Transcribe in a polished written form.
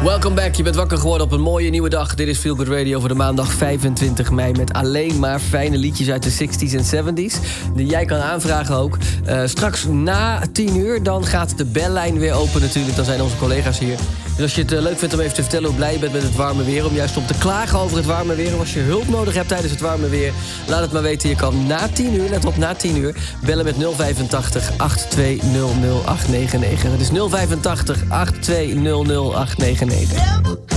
Welcome back, je bent wakker geworden op een mooie nieuwe dag. Dit is Feel Good Radio voor de maandag 25 mei... met alleen maar fijne liedjes uit de 60s en 70s... die jij kan aanvragen ook. Straks na 10 uur, dan gaat de bellijn weer open natuurlijk. Dan zijn onze collega's hier. Dus als je het leuk vindt om even te vertellen hoe blij je bent met het warme weer... om juist op te klagen over het warme weer... of als je hulp nodig hebt tijdens het warme weer... laat het maar weten, je kan na 10 uur, let op, na 10 uur... bellen met 085 8200 899. Het is 085 8200 899.